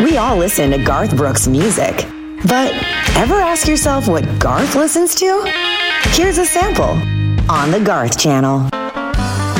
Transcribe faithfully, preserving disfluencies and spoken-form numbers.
We all listen to Garth Brooks music. But ever ask yourself what Garth listens to? Here's a sample on the Garth Channel.